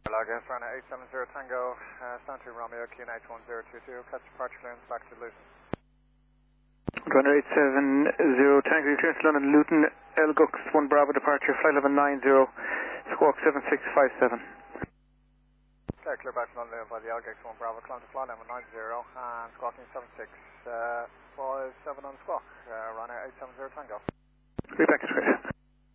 Logos, runner 870 Tango, Santa Romeo, QNH 1022, catch departure clearance back to Luton. Runner 870 Tango, clearance London, Luton, Elgux 1 Bravo departure, flight level 90, squawk 7657. Okay, clear back to London by the Elgux 1 Bravo, climb to flight level 90 and squawking 7657 on squawk, runner 870 Tango. Read back to script.